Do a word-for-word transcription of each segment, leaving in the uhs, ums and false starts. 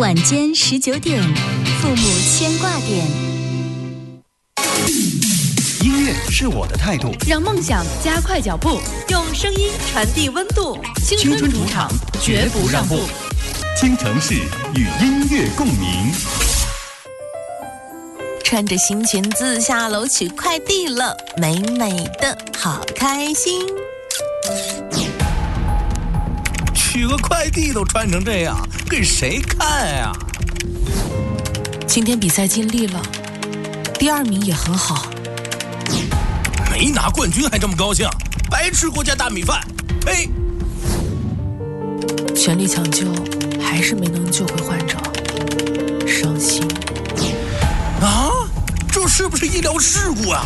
晚间十九点，父母牵挂点。 音乐是我的态度， 让梦想加快脚步，用声音传递温度。青春主场，绝不让步。 京城市与音乐共鸣。 穿着新裙子下楼取快递了，美美的，好开心。 取个快递都穿成这样，给谁看呀？ 今天比赛尽力了，第二名也很好。 没拿冠军还这么高兴，白吃国家大米饭！呸！ 全力抢救，还是没能救回患者，伤心。 啊，这是不是医疗事故啊？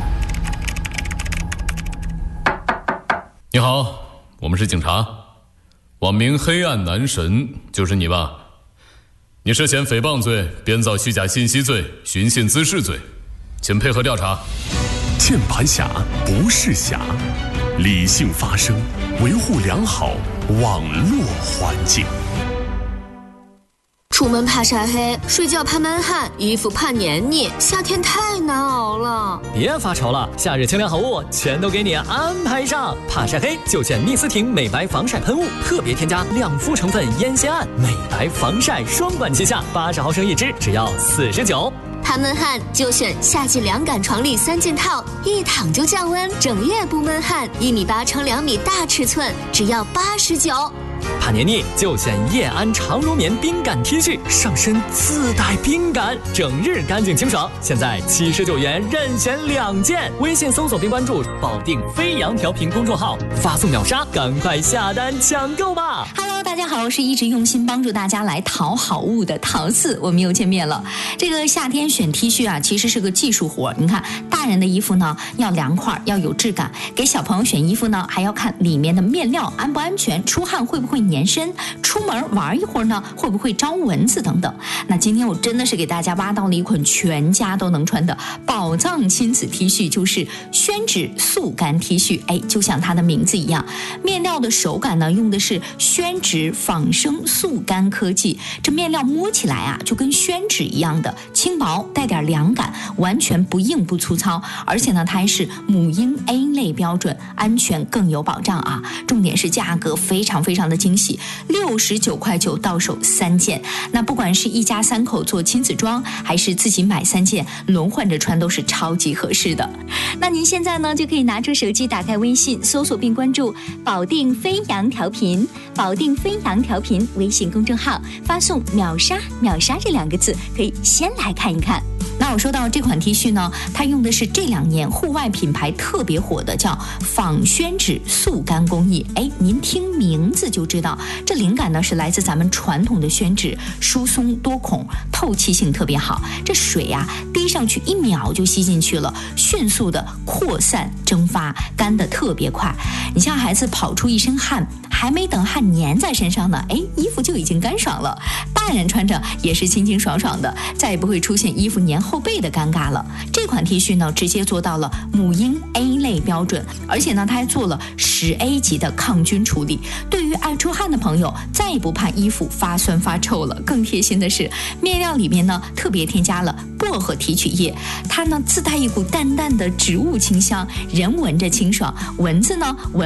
你好，我们是警察，网名黑暗男神，就是你吧？你涉嫌诽谤罪、编造虚假信息罪、寻衅滋事罪，请配合调查。 键盘侠不是侠，理性发声，维护良好网络环境。 出门怕晒黑，睡觉怕闷汗，衣服怕黏腻，夏天太难熬了。 别发愁了，夏日清凉好物全都给你安排上。怕晒黑就选逆思婷美白防晒喷雾，特别添加亮肤成分烟酰胺，美白防晒双管齐下，八十毫升一支，只要四十九。 怕闷汗就选夏季凉感床笠三件套，一躺就降温，整夜不闷汗，一米八乘两米大尺寸，只要八十九。 怕黏腻就选叶安长绒棉冰感 T 恤，上身自带冰感，整日干净清爽。现在七十九元任选两件，微信搜索并关注保定飞扬调频公众号，发送秒杀，赶快下单抢购吧。 Hello， 大家好，我是一直用心帮助大家来淘好物的陶四，我们又见面了。这个夏天选 T 恤啊，其实是个技术活。你看，大人的衣服呢要凉快，要有质感；给小朋友选衣服呢，还要看里面的面料安不安全，出汗会不会粘身，出门玩一会儿呢会不会招蚊子等等。那今天我真的是给大家挖到了一款全家都能穿的宝藏亲子 T 恤，就是宣纸速干 T 恤。哎，就像它的名字一样，面料的手感呢用的是宣纸仿生速干科技，这面料摸起来啊就跟宣纸一样的轻薄，带点凉感，完全不硬不粗糙，而且呢它还是母婴 A 类标准，安全更有保障啊。重点是价格非常非常的惊喜，六十九块九到手三件。那不管是一家三口做亲子装，还是自己买三件轮换着穿，都是超级合适的。那您现在呢就可以拿出手机，打开微信，搜索并关注保定飞扬调频，保定飞扬调频微信公众号，发送秒杀秒杀这两个字，可以先来看一看。那我说到这款 T 恤呢，它用的是这两年户外品牌特别火的叫仿宣纸速干工艺。哎，您听名字就知道，这灵感呢是来自咱们传统的宣纸，疏松多孔，透气性特别好。这水啊滴上去一秒就吸进去了，迅速的扩散蒸发，干得特别快。你像孩子跑出一身汗，还没等汗粘在身上呢，哎，衣服就已经干爽了。大人穿着也是清清爽爽的，再也不会出现衣服粘后背的尴尬了。这款 T 恤呢，直接做到了母婴 A 类标准，而且呢，它还做了十 A 级的抗菌处理。对于爱出汗的朋友，再也不怕衣服发酸发臭了。更贴心的是，面料里面呢，特别添加了薄荷提取液，它呢自带一股淡淡的植物清香，人闻着清爽，蚊子呢闻